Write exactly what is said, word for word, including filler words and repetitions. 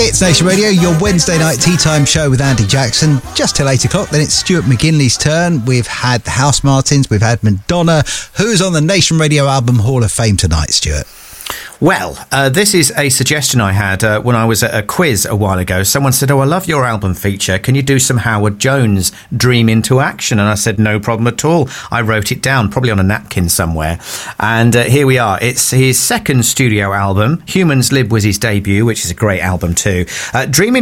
It's Nation Radio, your Wednesday night tea time show with Andy Jackson, just till eight o'clock. Then it's Stuart McGinley's turn. We've had the Housemartins, we've had Madonna. Who's on the Nation Radio Album Hall of Fame tonight, Stuart? Well, uh, this is a suggestion I had uh, when I was at a quiz a while ago. Someone said, oh, I love your album feature. Can you do some Howard Jones, Dream into Action? And I said, no problem at all. I wrote it down, probably on a napkin somewhere. And uh, here we are. It's his second studio album. Humans Live was his debut, which is a great album too. Uh, Dream